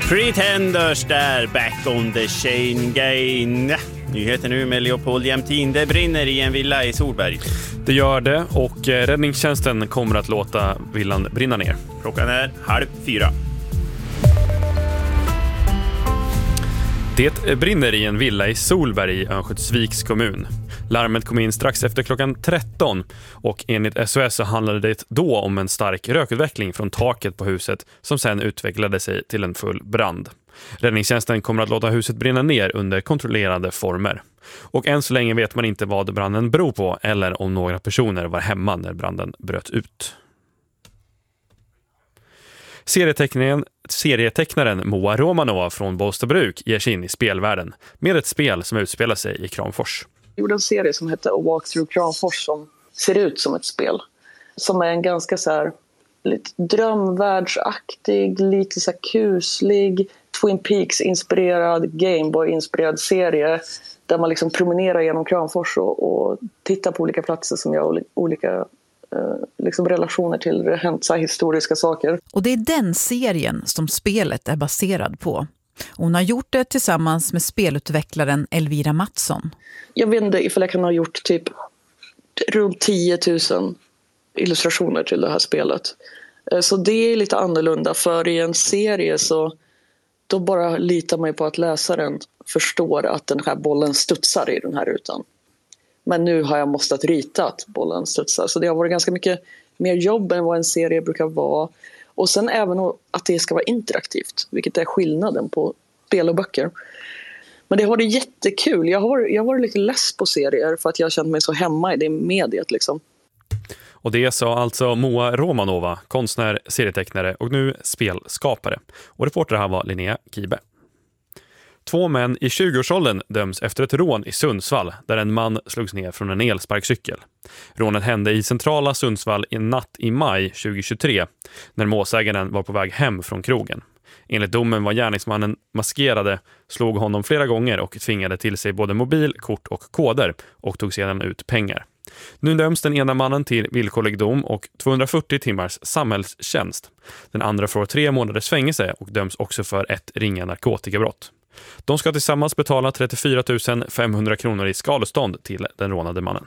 Pretenders där, back on the chain gain. Nyheter nu med Leopold Jämtin. Det brinner i en villa i Solberg. Det gör det och räddningstjänsten kommer att låta villan brinna ner. Klockan är 3:30. Det brinner i en villa i Solberg i Örnsköldsviks kommun. Larmet kom in strax efter klockan 13 och enligt SOS så handlade det då om en stark rökutveckling från taket på huset som sen utvecklade sig till en full brand. Räddningstjänsten kommer att låta huset brinna ner under kontrollerade former. Och än så länge vet man inte vad branden beror på eller om några personer var hemma när branden bröt ut. Serietecknaren Moa Romanova från Bostabruk ger sig in i spelvärlden med ett spel som utspelar sig i Kramfors. Jag gjorde en serie som heter A Walk Through Kramfors som ser ut som ett spel. Som är en ganska så här lite drömvärldsaktig, lite så här kuslig, Twin Peaks-inspirerad, Gameboy-inspirerad serie. Där man liksom promenerar genom Kramfors och tittar på olika platser som gör olika liksom relationer till hända historiska saker. Och det är den serien som spelet är baserad på. Hon har gjort det tillsammans med spelutvecklaren Elvira Mattsson. Jag vet inte ifall jag kan ha gjort typ runt 10 000 illustrationer till det här spelet. Så det är lite annorlunda, för i en serie så då bara litar man på att läsaren förstår att den här bollen studsar i den här rutan. Men nu har jag måste rita att bollen studsar. Så det har varit ganska mycket mer jobb än vad en serie brukar vara. Och sen även att det ska vara interaktivt, vilket är skillnaden på spel och böcker. Men det har varit jättekul. Jag har varit lite less på serier för att jag har känt mig så hemma i det mediet liksom. Och det sa alltså Moa Romanova, konstnär, serietecknare och nu spelskapare. Och reporter här var Linnea Kibe. 2 män i 20-årsåldern döms efter ett rån i Sundsvall där en man slogs ner från en elsparkcykel. Rånet hände i centrala Sundsvall en natt i maj 2023 när målsägaren var på väg hem från krogen. Enligt domen var gärningsmannen maskerade, slog honom flera gånger och tvingade till sig både mobil, kort och koder och tog sedan ut pengar. Nu döms den ena mannen till villkorlig dom och 240 timmars samhällstjänst. Den andra får 3 månaders fängelse och döms också för ett ringa narkotikabrott. De ska tillsammans betala 34 500 kronor i skadestånd till den rånade mannen.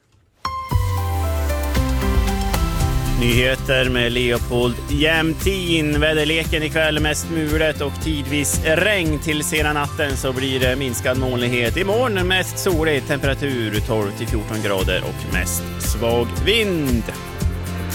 Nyheter med Leopold Jämtin. Väderleken ikväll mest mulet och tidvis regn. Till sena natten så blir det minskad molnighet. Imorgon mest solig, temperatur 12-14 grader och mest svag vind.